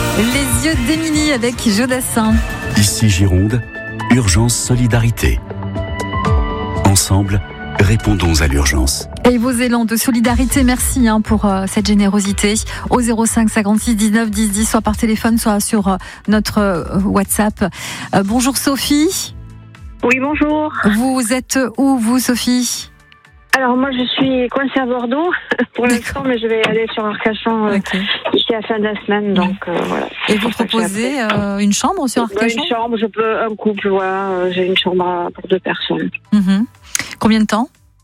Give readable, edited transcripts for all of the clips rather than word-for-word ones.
Les yeux d'Émilie avec Jodassin. Ici Gironde, urgence solidarité. Ensemble, répondons à l'urgence. Et vos élans de solidarité, merci pour cette générosité. Au 05 56 19 10 10, soit par téléphone, soit sur notre WhatsApp. Bonjour Sophie. Oui, bonjour. Vous êtes où, vous, Sophie ? Alors moi je suis coincée à Bordeaux pour l'instant, mais je vais aller sur Arcachon ici à la fin de la semaine, donc voilà. Et vous proposez une chambre sur Arcachon ? Une chambre, je peux, un couple, voilà, j'ai une chambre pour 2 personnes. Combien de temps ?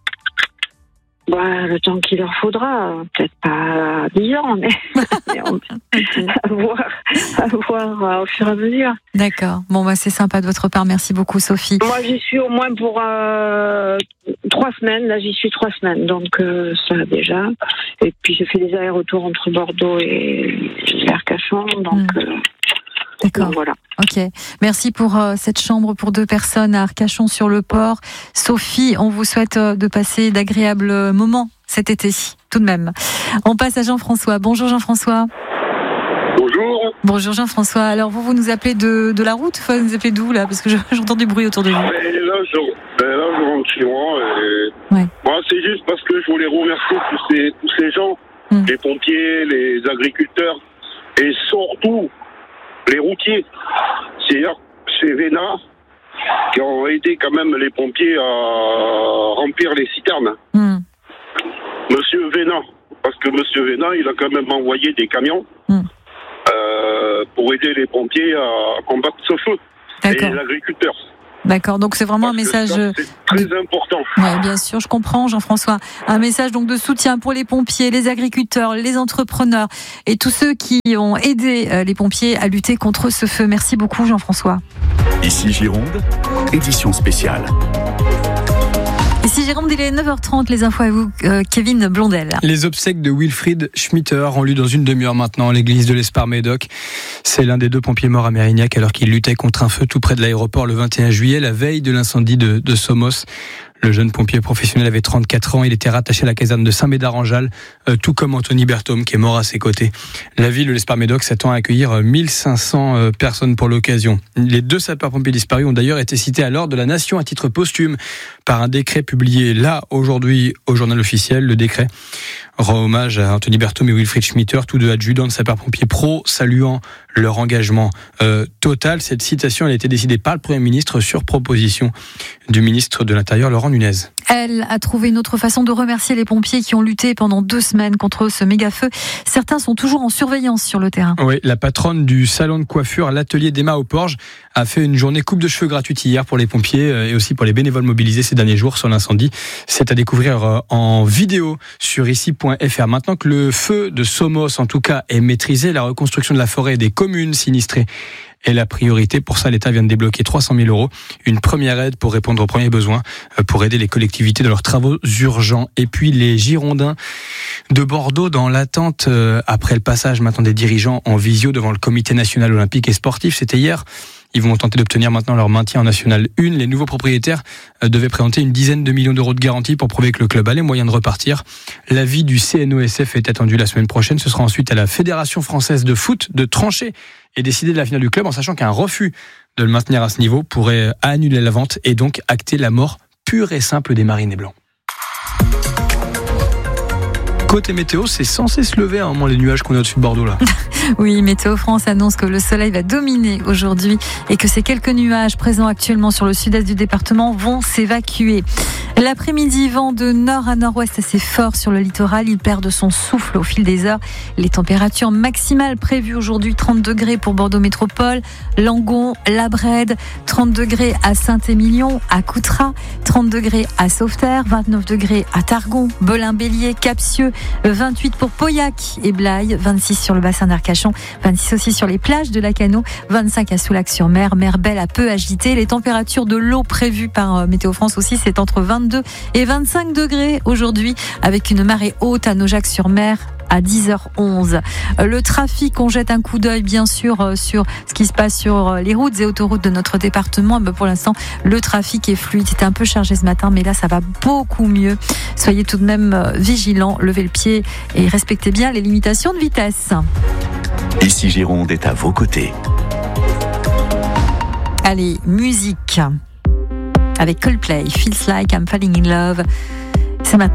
Le temps qu'il leur faudra, peut-être pas 10 ans, mais à voir au fur et à mesure. D'accord. Bon, c'est sympa de votre part. Merci beaucoup, Sophie. Moi, j'y suis au moins pour 3 semaines. Là, j'y suis 3 semaines, donc ça déjà. Et puis, je fais des allers-retours entre Bordeaux et Arcachon, donc... D'accord. Voilà. Ok. Merci pour cette chambre pour 2 personnes à Arcachon-sur-le-Port. Sophie, on vous souhaite de passer d'agréables moments cet été, tout de même. On passe à Jean-François. Bonjour Jean-François. Bonjour. Bonjour Jean-François. Alors vous nous appelez de la route ? Enfin, vous nous appelez d'où là ? Parce que j'entends du bruit autour de vous. Là, je rentre chez moi. Ouais. Moi, c'est juste parce que je voulais remercier tous ces gens, les pompiers, les agriculteurs et surtout les routiers. C'est Vénat qui ont aidé quand même les pompiers à remplir les citernes. Monsieur Vénat, parce que Monsieur Vénat, il a quand même envoyé des camions pour aider les pompiers à combattre ce feu. D'accord. Et les agriculteurs. D'accord, donc c'est vraiment un message... Ça, c'est très important. Oui, bien sûr, je comprends Jean-François. Un message donc de soutien pour les pompiers, les agriculteurs, les entrepreneurs et tous ceux qui ont aidé les pompiers à lutter contre ce feu. Merci beaucoup Jean-François. Ici Gironde, édition spéciale. Ici Jérôme, il est 9h30, les infos à vous, Kevin Blondel. Les obsèques de Wilfried Schmitter ont lieu dans une demi-heure maintenant à l'église de l'Espar-Médoc. C'est l'un des 2 pompiers morts à Mérignac alors qu'il luttait contre un feu tout près de l'aéroport le 21 juillet, la veille de l'incendie de Somos. Le jeune pompier professionnel avait 34 ans, il était rattaché à la caserne de Saint-Médard-en-Jalles, tout comme Anthony Berthaume qui est mort à ses côtés. La ville de l'Espar-Médoc s'attend à accueillir 1500 personnes pour l'occasion. Les 2 sapeurs-pompiers disparus ont d'ailleurs été cités à l'ordre de la Nation à titre posthume par un décret publié là aujourd'hui au journal officiel. Le décret rend hommage à Anthony Berthaume et Wilfried Schmitter, tous 2 adjudants de sapeurs-pompiers pro, saluant leur engagement total. Cette citation a été décidée par le Premier ministre sur proposition du ministre de l'Intérieur, Laurent Nunez. Elle a trouvé une autre façon de remercier les pompiers qui ont lutté pendant 2 semaines contre ce méga-feu. Certains sont toujours en surveillance sur le terrain. Oui, la patronne du salon de coiffure, l'atelier d'Emma au Porge, a fait une journée coupe de cheveux gratuite hier pour les pompiers et aussi pour les bénévoles mobilisés ces derniers jours sur l'incendie. C'est à découvrir en vidéo sur ici.fr. Maintenant que le feu de Somos, en tout cas, est maîtrisé, la reconstruction de la forêt et des communes sinistrées est la priorité. Pour ça, l'État vient de débloquer 300 000 €. Une première aide pour répondre aux premiers besoins, pour aider les collectivités dans leurs travaux urgents. Et puis les Girondins de Bordeaux, dans l'attente, après le passage maintenant des dirigeants en visio devant le Comité national olympique et sportif, c'était hier. Ils vont tenter d'obtenir maintenant leur maintien en National 1. Les nouveaux propriétaires devaient présenter une dizaine de millions d'euros de garantie pour prouver que le club a les moyens de repartir. L'avis du CNOSF est attendu la semaine prochaine. Ce sera ensuite à la Fédération française de foot de trancher et décider de la finale du club, en sachant qu'un refus de le maintenir à ce niveau pourrait annuler la vente et donc acter la mort pure et simple des Marinés Blancs. Côté météo, c'est censé se lever à un moment les nuages qu'on a au-dessus de Bordeaux là. Oui, Météo France annonce que le soleil va dominer aujourd'hui et que ces quelques nuages présents actuellement sur le sud-est du département vont s'évacuer. L'après-midi, vent de nord à nord-ouest assez fort sur le littoral. Il perd de son souffle au fil des heures. Les températures maximales prévues aujourd'hui, 30 degrés pour Bordeaux Métropole, Langon, La Brède, 30 degrés à Saint-Émilion, à Coutras, 30 degrés à Sauveterre, 29 degrés à Targon, Belin-Bélier, Capsieux, 28 pour Pauillac et Blaye, 26 sur le bassin d'Arcachon, 26 aussi sur les plages de Lacanau, 25 à Soulac-sur-Mer, mer Belle à peu agitée. Les températures de l'eau prévues par Météo France aussi, c'est entre 22 et 25 degrés aujourd'hui, avec une marée haute à Naujac-sur-Mer à 10h11. Le trafic, on jette un coup d'œil bien sûr sur ce qui se passe sur les routes et autoroutes de notre département. Pour l'instant, le trafic est fluide. C'était un peu chargé ce matin, mais là, ça va beaucoup mieux. Soyez tout de même vigilants, levez le pied et respectez bien les limitations de vitesse. Ici Gironde est à vos côtés. Allez, musique avec Coldplay, Feels Like I'm Falling in Love. C'est maintenant.